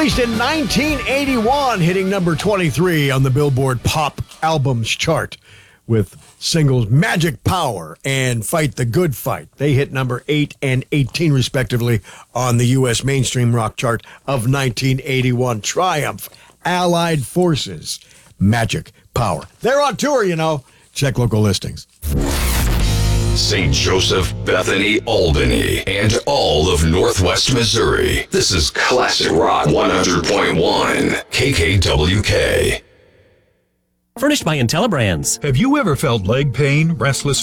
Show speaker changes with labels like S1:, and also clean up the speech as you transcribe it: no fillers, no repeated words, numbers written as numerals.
S1: Released in 1981, hitting number 23 on the Billboard Pop Albums chart with singles Magic Power and Fight the Good Fight. They hit number 8 and 18, respectively, on the U.S. mainstream rock chart of 1981. Triumph, Allied Forces, Magic Power. They're on tour, you know. Check local listings.
S2: St. Joseph, Bethany, Albany, and all of Northwest Missouri. This is Classic Rock 100.1 KKWK.
S3: Furnished by IntelliBrands.
S4: Have you ever felt leg pain, restless